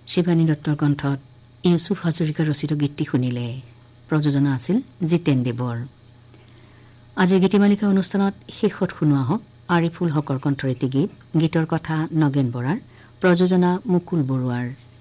শিৱানী দত্তৰ কণ্ঠত ইউসুফ হাজৰিকা ৰচিত গীতটি শুনিলে। প্ৰযোজনা আছিল জিতেন দেৱৰ। আজিৰ গীতিমালিকা অনুষ্ঠানত শেষত শুনোৱা হওক আৰিফুল হকৰ কণ্ঠৰ এটি গীত। গীতৰ কথা নগেন বৰাৰ, প্ৰযোজনা মুকুল বৰুৱাৰ।